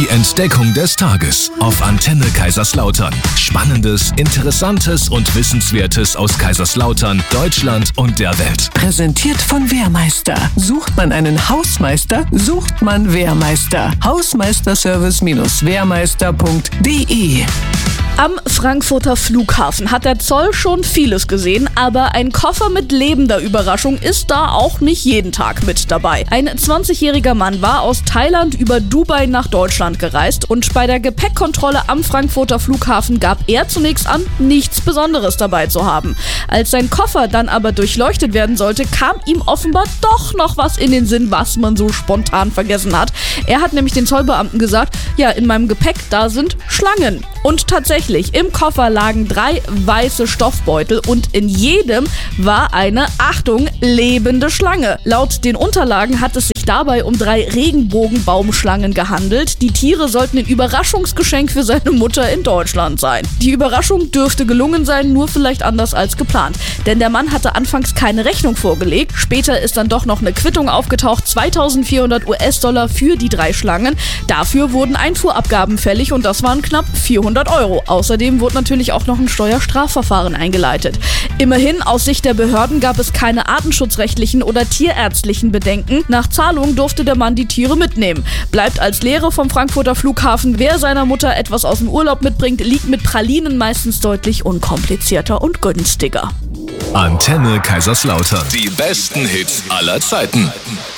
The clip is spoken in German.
Die Entdeckung des Tages auf Antenne Kaiserslautern. Spannendes, Interessantes und Wissenswertes aus Kaiserslautern, Deutschland und der Welt. Präsentiert von Wehrmeister. Sucht man einen Hausmeister, sucht man Wehrmeister. Hausmeisterservice-wehrmeister.de. Am Frankfurter Flughafen hat der Zoll schon vieles gesehen, aber ein Koffer mit lebender Überraschung ist da auch nicht jeden Tag mit dabei. Ein 20-jähriger Mann war aus Thailand über Dubai nach Deutschland gereist und bei der Gepäckkontrolle am Frankfurter Flughafen gab er zunächst an, nichts Besonderes dabei zu haben. Als sein Koffer dann aber durchleuchtet werden sollte, kam ihm offenbar doch noch was in den Sinn, was man so spontan vergessen hat. Er hat nämlich den Zollbeamten gesagt, ja, in meinem Gepäck, da sind Schlangen. Und tatsächlich, im Koffer lagen 3 weiße Stoffbeutel und in jedem war eine, Achtung, lebende Schlange. Laut den Unterlagen hat es sich dabei um 3 Regenbogenbaumschlangen gehandelt. Die Tiere sollten ein Überraschungsgeschenk für seine Mutter in Deutschland sein. Die Überraschung dürfte gelungen sein, nur vielleicht anders als geplant. Denn der Mann hatte anfangs keine Rechnung vorgelegt. Später ist dann doch noch eine Quittung aufgetaucht, 2.400 US-Dollar für die 3 Schlangen. Dafür wurden Einfuhrabgaben fällig und das waren knapp 400 Euro. Außerdem wurde natürlich auch noch ein Steuerstrafverfahren eingeleitet. Immerhin, aus Sicht der Behörden gab es keine artenschutzrechtlichen oder tierärztlichen Bedenken. Nach Zahlung durfte der Mann die Tiere mitnehmen. Bleibt als Lehre vom Frankfurter Flughafen: Wer seiner Mutter etwas aus dem Urlaub mitbringt, liegt mit Pralinen meistens deutlich unkomplizierter und günstiger. Antenne Kaiserslautern. Die besten Hits aller Zeiten.